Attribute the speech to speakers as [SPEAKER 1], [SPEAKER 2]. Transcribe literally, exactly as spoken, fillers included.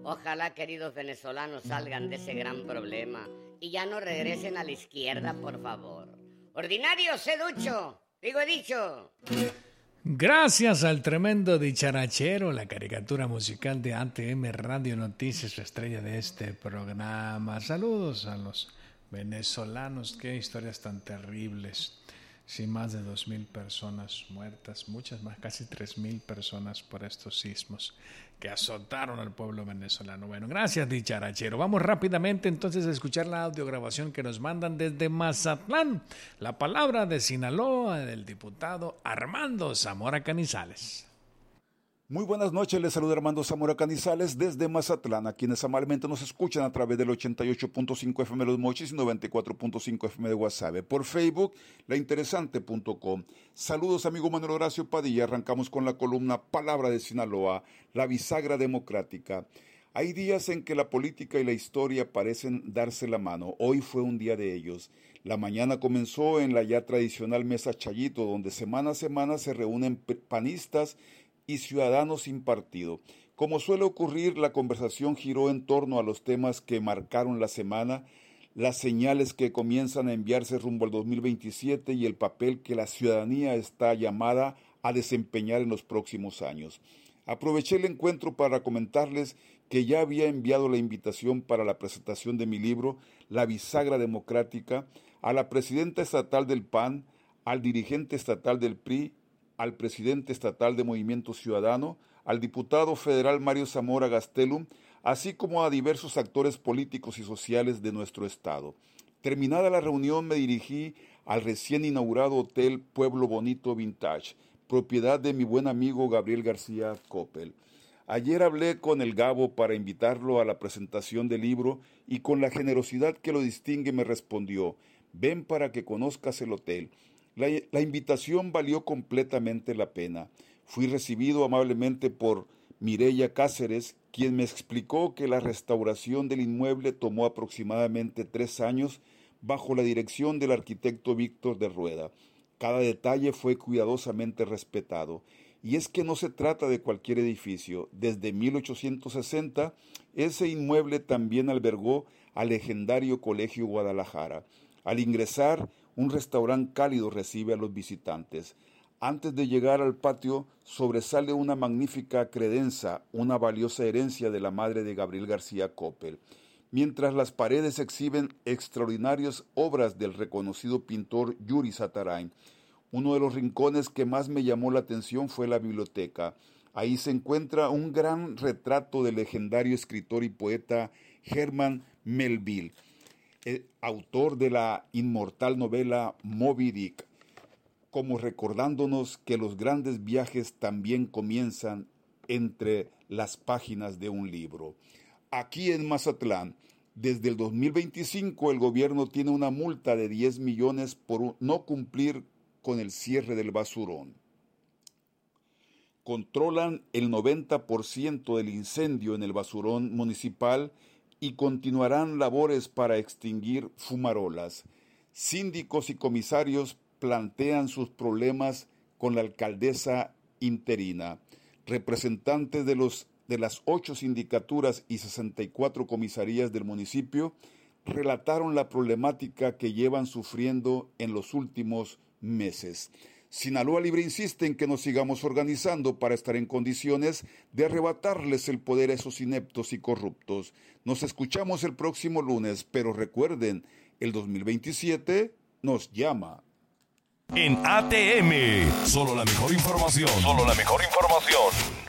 [SPEAKER 1] Ojalá, queridos venezolanos, salgan de ese gran problema y ya no regresen a la izquierda, por favor. Ordinario, sé ducho. Digo, he dicho.
[SPEAKER 2] Gracias al tremendo dicharachero, la caricatura musical de A T M Radio Noticias, la estrella de este programa. Saludos a los venezolanos, qué historias tan terribles. Sí, más de dos mil personas muertas, muchas más, casi tres mil personas por estos sismos que azotaron al pueblo venezolano. Bueno, gracias dicharachero. Vamos rápidamente entonces a escuchar la audiograbación que nos mandan desde Mazatlán. La palabra de Sinaloa del diputado Armando Zamora Canizales.
[SPEAKER 3] Muy buenas noches, les saluda Armando Zamora Canizales desde Mazatlán, a quienes amablemente nos escuchan a través del ochenta y ocho punto cinco F M Los Mochis y noventa y cuatro punto cinco F M de Guasave, por Facebook, lainteresante punto com. Saludos, amigo Manuel Horacio Padilla. Arrancamos con la columna Palabra de Sinaloa, la bisagra democrática. Hay días en que la política y la historia parecen darse la mano. Hoy fue un día de ellos. La mañana comenzó en la ya tradicional mesa Chayito, donde semana a semana se reúnen panistas y ciudadanos sin partido. Como suele ocurrir, la conversación giró en torno a los temas que marcaron la semana, las señales que comienzan a enviarse rumbo al dos mil veintisiete y el papel que la ciudadanía está llamada a desempeñar en los próximos años. Aproveché el encuentro para comentarles que ya había enviado la invitación para la presentación de mi libro, La Bisagra Democrática, a la presidenta estatal del P A N, al dirigente estatal del P R I, al presidente estatal de Movimiento Ciudadano, al diputado federal Mario Zamora Gastelum, así como a diversos actores políticos y sociales de nuestro estado. Terminada la reunión, me dirigí al recién inaugurado Hotel Pueblo Bonito Vintage, propiedad de mi buen amigo Gabriel García Coppel. Ayer hablé con el Gabo para invitarlo a la presentación del libro y con la generosidad que lo distingue me respondió: ven para que conozcas el hotel. La, la invitación valió completamente la pena. Fui recibido amablemente por Mireya Cáceres, quien me explicó que la restauración del inmueble tomó aproximadamente tres años bajo la dirección del arquitecto Víctor de Rueda. Cada detalle fue cuidadosamente respetado. Y es que no se trata de cualquier edificio. Desde mil ochocientos sesenta, ese inmueble también albergó al legendario Colegio Guadalajara. Al ingresar, un restaurante cálido recibe a los visitantes. Antes de llegar al patio, sobresale una magnífica credenza, una valiosa herencia de la madre de Gabriel García Coppel. Mientras las paredes exhiben extraordinarias obras del reconocido pintor Yuri Satarain. Uno de los rincones que más me llamó la atención fue la biblioteca. Ahí se encuentra un gran retrato del legendario escritor y poeta Herman Melville, autor de la inmortal novela Moby Dick, como recordándonos que los grandes viajes también comienzan entre las páginas de un libro. Aquí en Mazatlán, desde el dos mil veinticinco, el gobierno tiene una multa de diez millones por no cumplir con el cierre del basurón. Controlan el noventa por ciento del incendio en el basurón municipal y continuarán labores para extinguir fumarolas. Síndicos y comisarios plantean sus problemas con la alcaldesa interina. Representantes de, los, de las ocho sindicaturas y sesenta y cuatro comisarías del municipio relataron la problemática que llevan sufriendo en los últimos meses. Sinaloa Libre insiste en que nos sigamos organizando para estar en condiciones de arrebatarles el poder a esos ineptos y corruptos. Nos escuchamos el próximo lunes, pero recuerden, el dos mil veintisiete nos llama.
[SPEAKER 4] En A T M, solo la mejor información. Solo la mejor información.